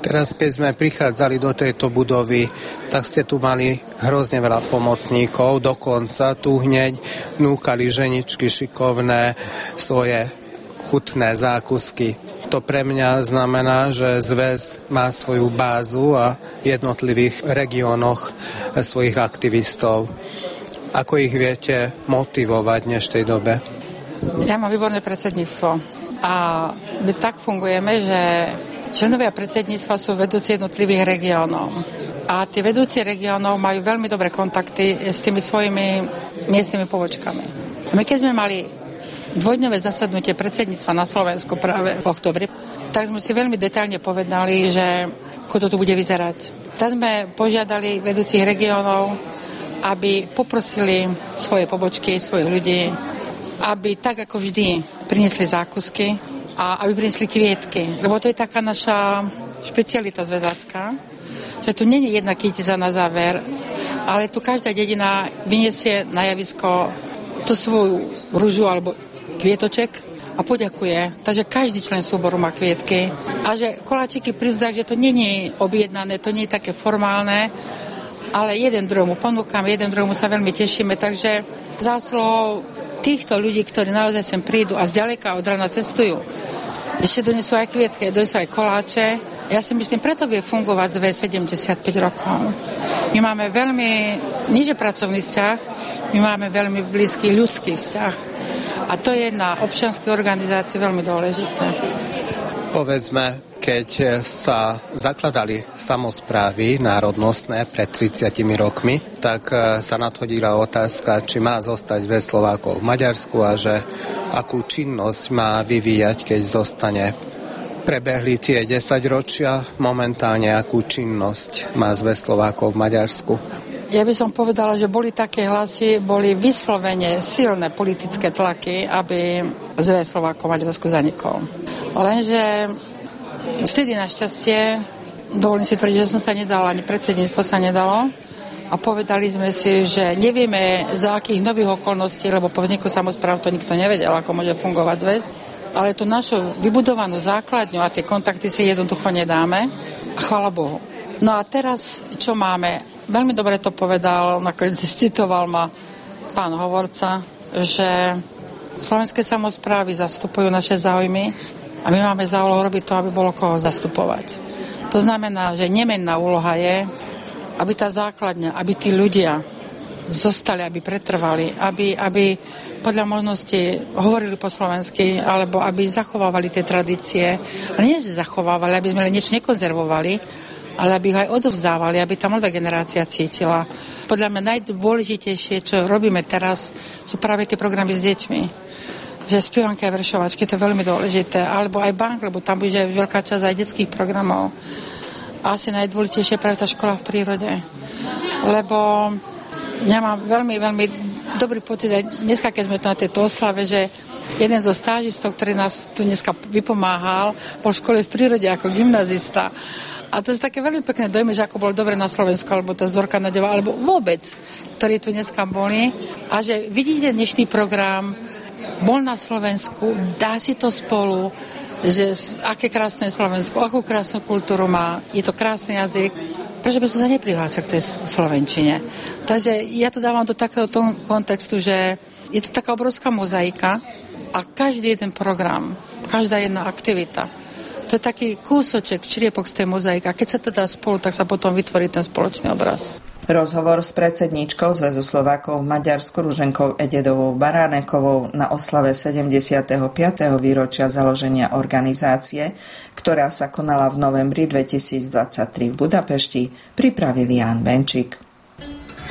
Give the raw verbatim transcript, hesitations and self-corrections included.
Teraz, keď sme prichádzali do tejto budovy, tak ste tu mali hrozne veľa pomocníkov, dokonca tu hneď núkali ženičky šikovné svoje chutné zákusky. To pre mňa znamená, že zväz má svoju bázu a v jednotlivých regiónoch svojich aktivistov. Ako ich viete motivovať v dnešnej dobe? Ja mám výborné predsedníctvo a my tak fungujeme, že členovia predsedníctva sú vedúci jednotlivých regiónov. A tie vedúci regiónov majú veľmi dobré kontakty s tými svojimi miestnymi pobočkami. A my keď sme mali dvojdňové zasadnutie predsedníctva na Slovensku práve v októbri, tak sme si veľmi detailne povedali, že ako to tu bude vyzerať. Tak sme požiadali vedúcich regiónov, aby poprosili svoje pobočky, svojich ľudí, aby tak ako vždy priniesli zákusky a aby priniesli kvietky. Lebo to je taká naša špecialita zväzácka, že tu nie je jedna kytica na záver, ale tu každá dedina vyniesie na javisko tú svoju ružu alebo kvietoček a poďakuje. Takže každý člen súboru má kvietky. A že koláčiky prídu tak, že to nie je objednané, to nie je také formálne, ale jeden druhému ponúkam, jeden druhému sa veľmi tešíme. Takže zásluhou týchto ľudí, ktorí naozaj sem prídu a zďaleka od rána cestujú, ešte donesú aj kvietky, donesú aj koláče. Ja si myslím, preto vie fungovať zväz sedemdesiatpäť rokov. My máme veľmi, nie že pracovný vzťah, my máme veľmi blízky ľudský vzťah. A to je na občianskej organizácii veľmi dôležité. Povedzme, keď sa zakladali samosprávy národnostné pred tridsiatimi rokmi, tak sa nadhodila otázka, či má zostať zväz Slovákov v Maďarsku a že akú činnosť má vyvíjať, keď zostane. Prebehli tie desaťročia, momentálne akú činnosť má zväz Slovákov v Maďarsku. Ja by som povedala, že boli také hlasy, boli vyslovene silné politické tlaky, aby zväz Slovákov v Maďarsku zanikol. Lenže vtedy našťastie, dovolím si tvrdiť, že som sa nedala, ani predsedníctvo sa nedalo a povedali sme si, že nevieme za akých nových okolností, lebo po vzniku samospráv to nikto nevedel, ako môže fungovať zväz, ale tú našu vybudovanú základňu a tie kontakty si jednoducho nedáme a chvála Bohu. No a teraz, čo máme? Veľmi dobre to povedal, nakoniec citoval ma pán hovorca, že slovenské samosprávy zastupujú naše záujmy a my máme za úlohu robiť to, aby bolo koho zastupovať. To znamená, že nemenná úloha je, aby tá základňa, aby tí ľudia zostali, aby pretrvali, aby, aby podľa možnosti hovorili po slovensky, alebo aby zachovávali tie tradície. Ale nie, že zachovávali, aby sme niečo nekonzervovali, ale aby ich aj odovzdávali, aby tá mladá generácia cítila. Podľa mňa najdôležitejšie, čo robíme teraz, sú práve tie programy s deťmi. Že spievanky a veršovačky, to je veľmi dôležité. Alebo aj bank, lebo tam bude veľká časť aj detských programov. A asi najdôležitejšie je práve tá škola v prírode. Lebo ja mám veľmi, veľmi dobrý pocit, aj dneska, keď sme tu na tejto oslave, že jeden zo stážistov, ktorý nás tu dneska vypomáhal, bol v škole v prírode ako gymnazista. A to sú také veľmi pekné dojmy, že ako bolo dobre na Slovensku, alebo tá Zorka Naďová, alebo vôbec, ktorí tu dneska boli. A že vidíte dnešný program, bol na Slovensku, dá si to spolu, že aké krásne Slovensko, akú krásnu kultúru má, je to krásny jazyk, prečo by som sa neprihlásil k tej slovenčine. Takže ja to dávam do takého kontextu, že je to taká obrovská mozaika a každý jeden program, každá jedna aktivita, to je taký kúsoček, čriepok z tej mozaiky. A keď sa to dá spolu, tak sa potom vytvorí ten spoločný obraz. Rozhovor s predsedníčkou Zväzu Slovákov v Maďarsku Ruženkou Ededovou Baránekovou na oslave sedemdesiateho piateho výročia založenia organizácie, ktorá sa konala v novembri dvetisícdvadsaťtri v Budapešti, pripravil Ján Benčík.